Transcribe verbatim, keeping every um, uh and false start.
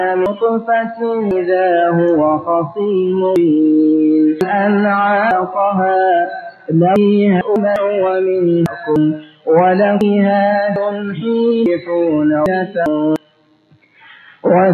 نطفة إذا هو خصيم مبين أنعاقها ليها أمر ومنكم ولفيها تنحيفون